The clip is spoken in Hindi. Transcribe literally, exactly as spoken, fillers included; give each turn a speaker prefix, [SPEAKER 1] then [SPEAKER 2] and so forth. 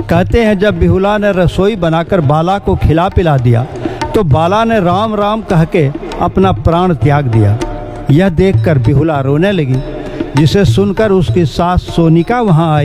[SPEAKER 1] कहते हैं जब बिहुला ने रसोई बनाकर बाला को खिला पिला दिया तो बाला ने राम राम कह के अपना प्राण त्याग दिया। यह देखकर बिहुला रोने लगी, जिसे सुनकर उसकी सास सोनिका वहां आई।